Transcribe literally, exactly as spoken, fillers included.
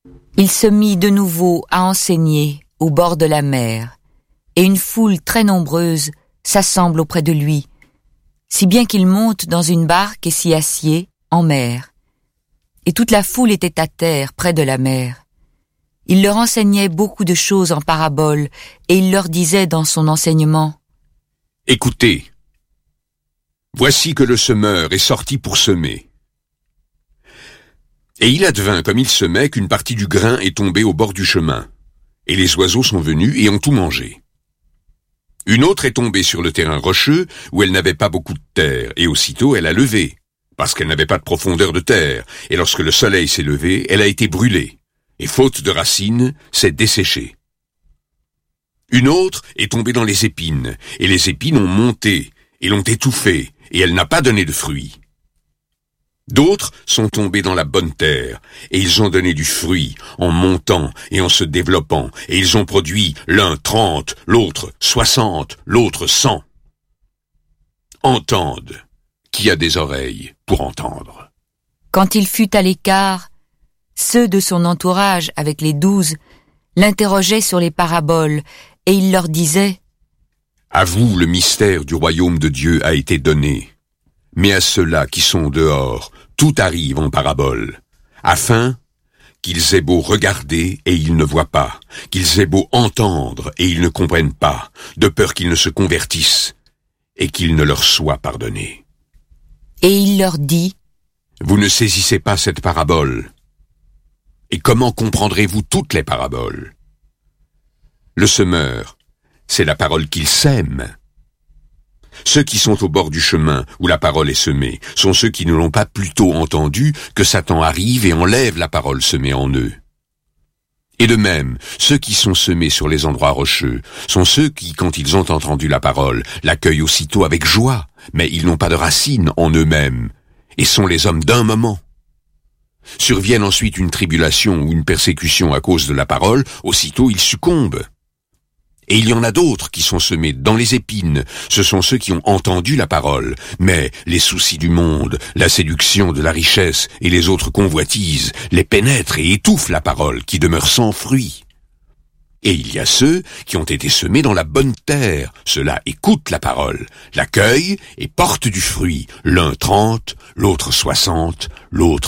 Il se mit de nouveau à enseigner au bord de la mer, et une foule très nombreuse s'assemble auprès de lui, si bien qu'il monte dans une barque et s'y assied en mer. Et toute la foule était à terre près de la mer. Il leur enseignait beaucoup de choses en paraboles, et il leur disait dans son enseignement: Écoutez, voici que le semeur est sorti pour semer. Et il advint, comme il semait, qu'une partie du grain est tombée au bord du chemin, et les oiseaux sont venus et ont tout mangé. Une autre est tombée sur le terrain rocheux, où elle n'avait pas beaucoup de terre, et aussitôt elle a levé, parce qu'elle n'avait pas de profondeur de terre, et lorsque le soleil s'est levé, elle a été brûlée, et faute de racines, s'est desséchée. Une autre est tombée dans les épines, et les épines ont monté, et l'ont étouffée, et elle n'a pas donné de fruits. D'autres sont tombés dans la bonne terre, et ils ont donné du fruit, en montant et en se développant, et ils ont produit l'un trente, l'autre soixante, l'autre cent. Entende, qui a des oreilles pour entendre. Quand il fut à l'écart, ceux de son entourage avec les douze l'interrogeaient sur les paraboles, et il leur disait: À vous le mystère du royaume de Dieu a été donné. Mais à ceux-là qui sont dehors, tout arrive en parabole, afin qu'ils aient beau regarder et ils ne voient pas, qu'ils aient beau entendre et ils ne comprennent pas, de peur qu'ils ne se convertissent et qu'il ne leur soit pardonné. Et il leur dit: Vous ne saisissez pas cette parabole. Et comment comprendrez-vous toutes les paraboles? Le semeur, c'est la parole qu'il sème. Ceux qui sont au bord du chemin où la parole est semée sont ceux qui ne l'ont pas plus tôt entendue que Satan arrive et enlève la parole semée en eux. Et de même, ceux qui sont semés sur les endroits rocheux sont ceux qui, quand ils ont entendu la parole, l'accueillent aussitôt avec joie, mais ils n'ont pas de racines en eux-mêmes, et sont les hommes d'un moment. Survienne ensuite une tribulation ou une persécution à cause de la parole, aussitôt ils succombent. Et il y en a d'autres qui sont semés dans les épines, ce sont ceux qui ont entendu la parole, mais les soucis du monde, la séduction de la richesse et les autres convoitises les pénètrent et étouffent la parole qui demeure sans fruit. Et il y a ceux qui ont été semés dans la bonne terre, ceux-là écoutent la parole, l'accueillent et portent du fruit, l'un trente, l'autre soixante, l'autre